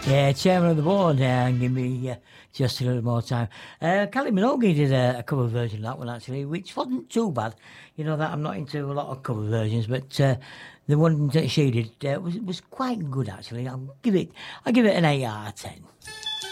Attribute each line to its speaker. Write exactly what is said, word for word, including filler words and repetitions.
Speaker 1: Yeah, chairman of the board, uh, and give me uh, just a little more time. Uh, Kelly Minogue did a, a cover version of that one actually, which wasn't too bad. You know that I'm not into a lot of cover versions, but uh, the one that she did uh, was was quite good actually. I'll give it, I'll give it an eight out of ten.